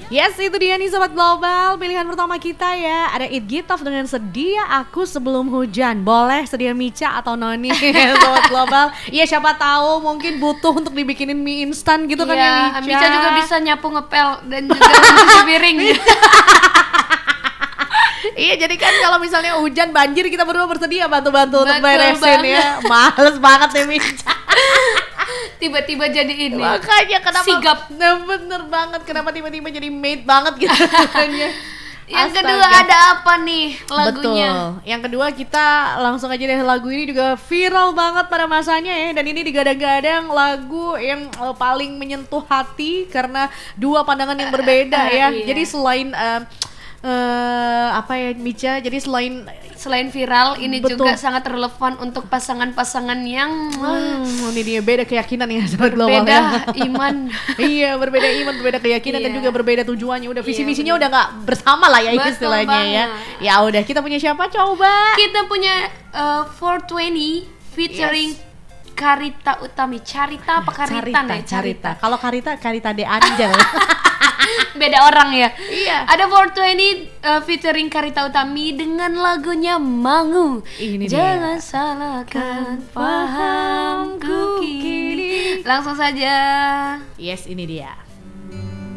Yes, itu dia nih Sobat Global. Pilihan pertama kita ya, ada It Gitov dengan Sedia Aku Sebelum Hujan. Boleh sedia Mica atau Noni Sobat Global. Iya, siapa tahu mungkin butuh untuk dibikinin mie instan gitu kan ya Mica. Mica juga bisa nyapu ngepel dan juga mencuci piring. Iya, jadi kan kalau misalnya hujan banjir kita berdua bersedia bantu-bantu untuk Betul beresin ya. Males banget ya Mica. Tiba-tiba jadi ini. Makanya kenapa sigap. Nah, bener banget, kenapa tiba-tiba jadi maid banget gitu. Yang Astaga. kedua ada apa nih lagunya? Betul. Yang kedua kita langsung aja deh, lagu ini juga viral banget pada masanya ya, dan ini digadang-gadang lagu yang paling menyentuh hati karena dua pandangan yang berbeda ya. Iya. Jadi selain apa ya Mica, jadi Selain viral, ini Betul. juga sangat relevan untuk pasangan-pasangan yang ini dia beda keyakinan ya Sobat Global berbeda ya. iman. Iya, berbeda iman, berbeda keyakinan dan Iya. juga berbeda tujuannya. Udah visi Iya, misinya bener. udah nggak bersama lah ya Betul istilahnya ya. banget. Ya udah, kita punya siapa coba? Kita punya 420 featuring Carita Utami. Carita apa Carita nih? Carita. Kalau Carita De Angel. Beda orang ya. Iya. Ada 420 featuring Carita Utami dengan lagunya Mangu. Ini dia. Jangan salahkan pahamku kini. Langsung saja. Yes, ini dia.